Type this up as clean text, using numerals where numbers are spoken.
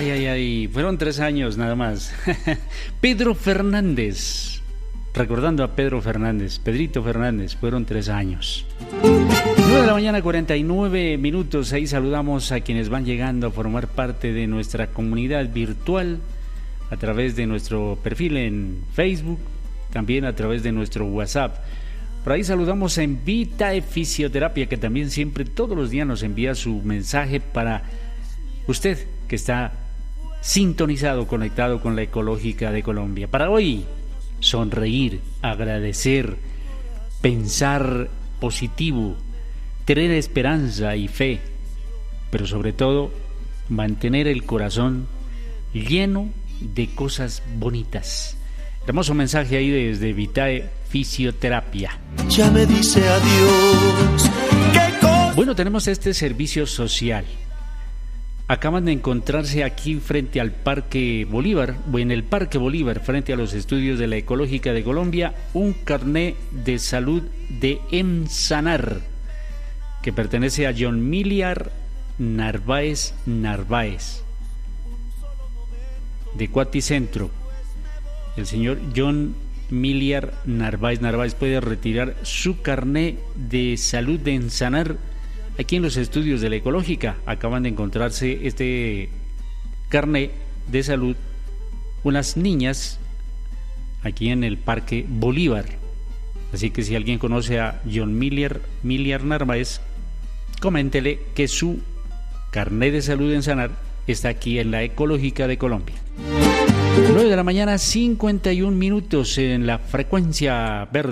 Ay, fueron 3 años nada más. Pedro Fernández, recordando a Pedro Fernández, Pedrito Fernández, fueron 3 años. 9 de la mañana, 49 minutos. Ahí saludamos a quienes van llegando a formar parte de nuestra comunidad virtual a través de nuestro perfil en Facebook, también a través de nuestro WhatsApp. Por ahí saludamos en Vitae Fisioterapia, que también siempre, todos los días, nos envía su mensaje para usted que está sintonizado, conectado con la Ecológica de Colombia. Para hoy, sonreír, agradecer, pensar positivo, tener esperanza y fe, pero sobre todo, mantener el corazón lleno de cosas bonitas. Hermoso mensaje ahí desde Vitae Fisioterapia. Ya me dice adiós. Bueno, tenemos este servicio social. Acaban de encontrarse aquí frente al Parque Bolívar, o en el Parque Bolívar, frente a los estudios de la Ecológica de Colombia, un carné de salud de Emsanar, que pertenece a John Miliar Narváez, de Cuaticentro. El señor John Miliar Narváez puede retirar su carné de salud de Emsanar aquí en los estudios de la Ecológica. Acaban de encontrarse este carné de salud unas niñas aquí en el Parque Bolívar. Así que si alguien conoce a John Miliar Narváez, coméntele que su carné de salud en Sanar está aquí en la Ecológica de Colombia. 9 de la mañana, 51 minutos en la frecuencia verde.